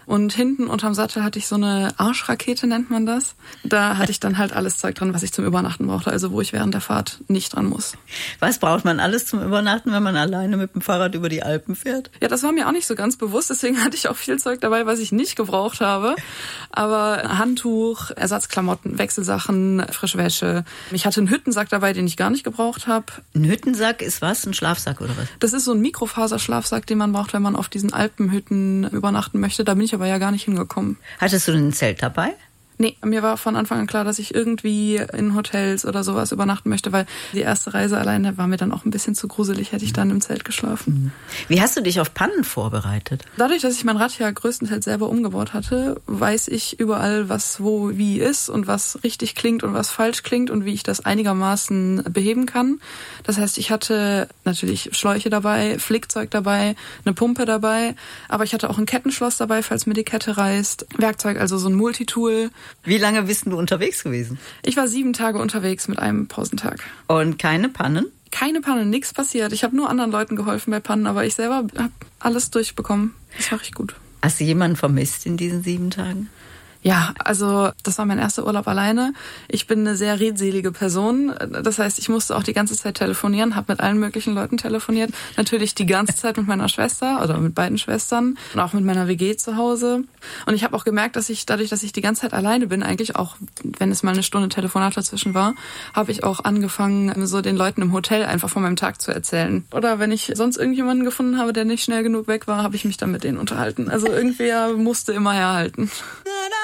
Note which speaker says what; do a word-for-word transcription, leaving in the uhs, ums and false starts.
Speaker 1: Und hinten unterm Sattel hatte ich so eine Arschrakete, nennt man das. Da hatte ich dann halt alles Zeug dran, was ich zum Übernachten brauchte, also wo ich während der Fahrt nicht dran muss.
Speaker 2: Was braucht man alles zum Übernachten, wenn man alleine mit dem Fahrrad über die Alpen fährt?
Speaker 1: Ja, das war mir auch nicht so ganz bewusst, deswegen hatte ich auch viel Zeug dabei, was ich nicht gebraucht habe. Aber Handtuch, Ersatzklamotten, Wechselsachen, frische Wäsche. Ich hatte einen Hüttensack dabei, den ich gar nicht gebraucht habe.
Speaker 2: Ein Hüttensack ist was? Ein Schlafsack oder was?
Speaker 1: Das ist so ein Mikrofaserschlafsack, den man braucht, wenn man auf diesen Alpenhütten übernachten möchte. Da bin ich aber ja gar nicht hingekommen.
Speaker 2: Hattest du denn ein Zelt dabei?
Speaker 1: Nee, mir war von Anfang an klar, dass ich irgendwie in Hotels oder sowas übernachten möchte, weil die erste Reise alleine war mir dann auch ein bisschen zu gruselig, hätte ich dann im Zelt geschlafen.
Speaker 2: Wie hast du dich auf Pannen vorbereitet?
Speaker 1: Dadurch, dass ich mein Rad ja größtenteils selber umgebaut hatte, weiß ich überall, was wo wie ist und was richtig klingt und was falsch klingt und wie ich das einigermaßen beheben kann. Das heißt, ich hatte natürlich Schläuche dabei, Flickzeug dabei, eine Pumpe dabei, aber ich hatte auch ein Kettenschloss dabei, falls mir die Kette reißt. Werkzeug, also so ein Multitool.
Speaker 2: Wie lange bist du unterwegs gewesen?
Speaker 1: Ich war sieben Tage unterwegs mit einem Pausentag.
Speaker 2: Und keine Pannen?
Speaker 1: Keine Pannen, nichts passiert. Ich habe nur anderen Leuten geholfen bei Pannen, aber ich selber habe alles durchbekommen. Das war richtig gut.
Speaker 2: Hast du jemanden vermisst in diesen sieben Tagen?
Speaker 1: Ja, also das war mein erster Urlaub alleine. Ich bin eine sehr redselige Person. Das heißt, ich musste auch die ganze Zeit telefonieren, habe mit allen möglichen Leuten telefoniert. Natürlich die ganze Zeit mit meiner Schwester oder mit beiden Schwestern und auch mit meiner W G zu Hause. Und ich habe auch gemerkt, dass ich dadurch, dass ich die ganze Zeit alleine bin, eigentlich auch, wenn es mal eine Stunde Telefonat dazwischen war, habe ich auch angefangen, so den Leuten im Hotel einfach von meinem Tag zu erzählen. Oder wenn ich sonst irgendjemanden gefunden habe, der nicht schnell genug weg war, habe ich mich dann mit denen unterhalten. Also irgendwer musste immer herhalten.